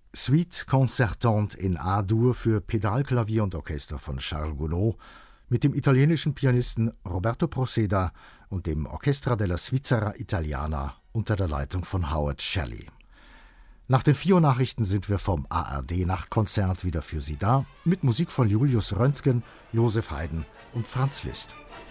Suite concertante in A-Dur für Pedalklavier und Orchester von Charles Gounod mit dem italienischen Pianisten Roberto Proceda und dem Orchestra della Svizzera Italiana unter der Leitung von Howard Shelley. Nach den 4 Uhr Nachrichten sind wir vom ARD-Nachtkonzert wieder für Sie da, mit Musik von Julius Röntgen, Josef Haydn und Franz Liszt.